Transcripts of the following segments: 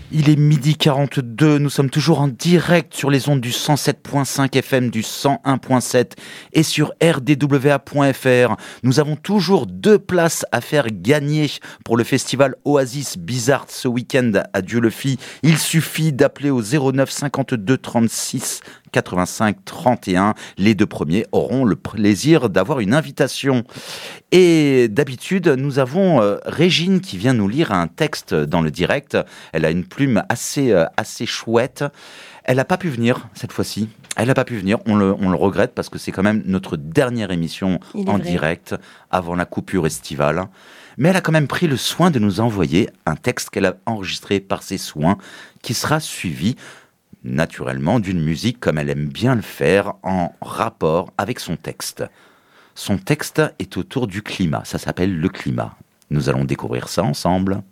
Il est 12h42, nous sommes toujours en direct sur les ondes du 107.5 FM, du 101.7 et sur rdwa.fr. Nous avons toujours 2 places à faire gagner pour le festival Oasis Bizarre ce week-end à Dieu-le-Fit. Il suffit d'appeler au 09 52 36 85 31. Les 2 premiers auront le plaisir d'avoir une invitation. Et d'habitude, nous avons Régine qui vient nous lire un texte dans le direct. Elle a une plume assez chouette. Elle n'a pas pu venir cette fois-ci. Elle n'a pas pu venir. On le regrette parce que c'est quand même notre dernière émission en direct avant la coupure estivale. Mais elle a quand même pris le soin de nous envoyer un texte qu'elle a enregistré par ses soins qui sera suivi naturellement d'une musique comme elle aime bien le faire en rapport avec son texte. Son texte est autour du climat, ça s'appelle le climat. Nous allons découvrir ça ensemble.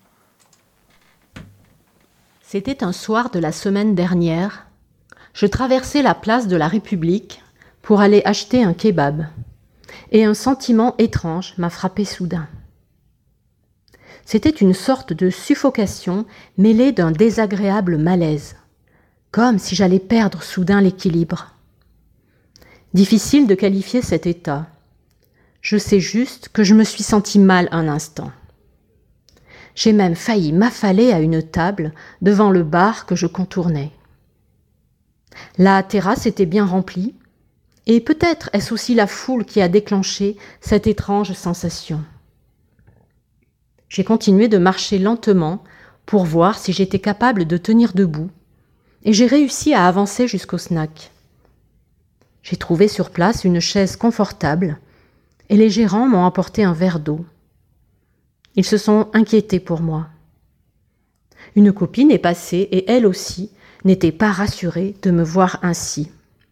C'était un soir de la semaine dernière. Je traversais la place de la République pour aller acheter un kebab. Et un sentiment étrange m'a frappé soudain. C'était une sorte de suffocation mêlée d'un désagréable malaise. Comme si j'allais perdre soudain l'équilibre. Difficile de qualifier cet état. Je sais juste que je me suis sentie mal un instant. J'ai même failli m'affaler à une table devant le bar que je contournais. La terrasse était bien remplie, et peut-être est-ce aussi la foule qui a déclenché cette étrange sensation. J'ai continué de marcher lentement pour voir si j'étais capable de tenir debout, et j'ai réussi à avancer jusqu'au snack. J'ai trouvé sur place une chaise confortable et les gérants m'ont apporté un verre d'eau. Ils se sont inquiétés pour moi. Une copine est passée et elle aussi n'était pas rassurée de me voir ainsi.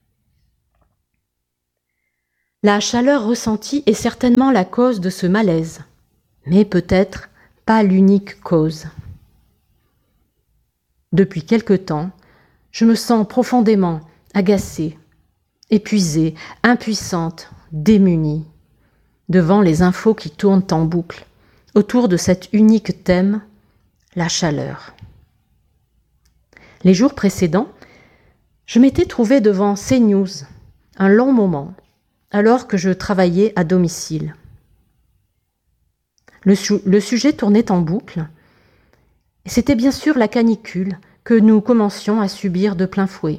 La chaleur ressentie est certainement la cause de ce malaise, mais peut-être pas l'unique cause. Depuis quelque temps, je me sens profondément agacée, épuisée, impuissante, démunie, devant les infos qui tournent en boucle, autour de cet unique thème, la chaleur. Les jours précédents, je m'étais trouvée devant CNews un long moment, alors que je travaillais à domicile. Le sujet tournait en boucle, et c'était bien sûr la canicule que nous commencions à subir de plein fouet.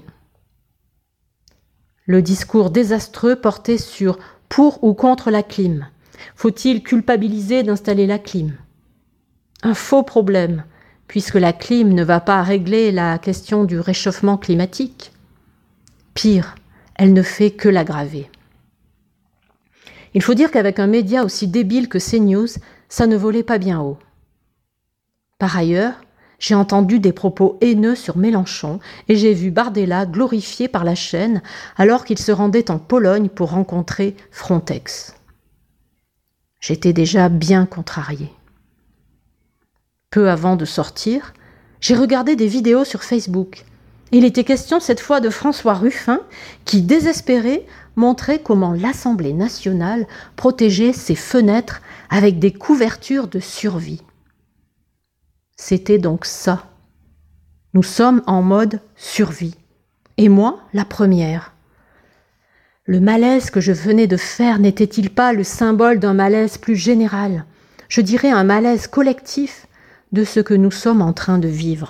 Le discours désastreux portait sur « pour ou contre la clim ». Faut-il culpabiliser d'installer la clim ? Un faux problème, puisque la clim ne va pas régler la question du réchauffement climatique. Pire, elle ne fait que l'aggraver. Il faut dire qu'avec un média aussi débile que CNews, ça ne volait pas bien haut. Par ailleurs, j'ai entendu des propos haineux sur Mélenchon et j'ai vu Bardella glorifié par la chaîne alors qu'il se rendait en Pologne pour rencontrer Frontex. J'étais déjà bien contrariée. Peu avant de sortir, j'ai regardé des vidéos sur Facebook. Il était question cette fois de François Ruffin qui, désespéré, montrait comment l'Assemblée nationale protégeait ses fenêtres avec des couvertures de survie. C'était donc ça. Nous sommes en mode survie. Et moi, la première. Le malaise que je venais de faire n'était-il pas le symbole d'un malaise plus général, je dirais un malaise collectif de ce que nous sommes en train de vivre.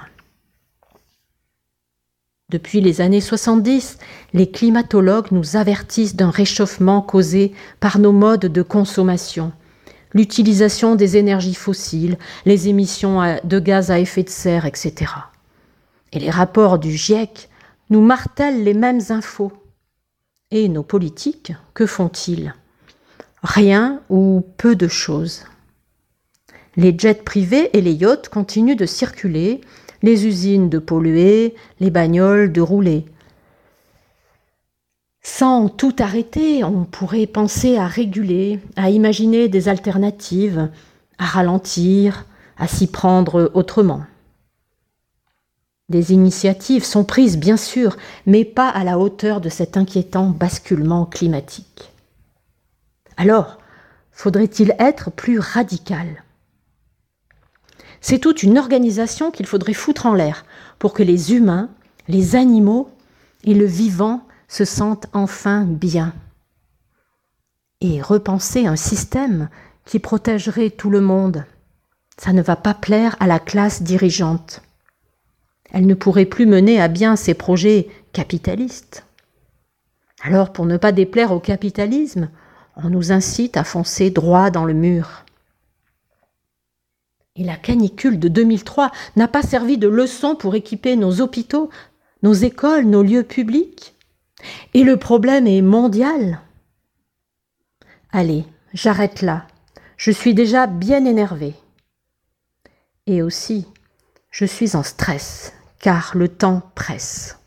Depuis les années 70, les climatologues nous avertissent d'un réchauffement causé par nos modes de consommation, l'utilisation des énergies fossiles, les émissions de gaz à effet de serre, etc. Et les rapports du GIEC nous martèlent les mêmes infos. Et nos politiques, que font-ils ? Rien ou peu de choses. Les jets privés et les yachts continuent de circuler, les usines de polluer, les bagnoles de rouler. Sans tout arrêter, on pourrait penser à réguler, à imaginer des alternatives, à ralentir, à s'y prendre autrement. Des initiatives sont prises, bien sûr, mais pas à la hauteur de cet inquiétant basculement climatique. Alors, faudrait-il être plus radical ? C'est toute une organisation qu'il faudrait foutre en l'air pour que les humains, les animaux et le vivant se sentent enfin bien. Et repenser un système qui protégerait tout le monde, ça ne va pas plaire à la classe dirigeante. Elle ne pourrait plus mener à bien ses projets capitalistes. Alors, pour ne pas déplaire au capitalisme, on nous incite à foncer droit dans le mur. Et la canicule de 2003 n'a pas servi de leçon pour équiper nos hôpitaux, nos écoles, nos lieux publics. Et le problème est mondial. Allez, j'arrête là. Je suis déjà bien énervée. Et aussi, je suis en stress, car le temps presse.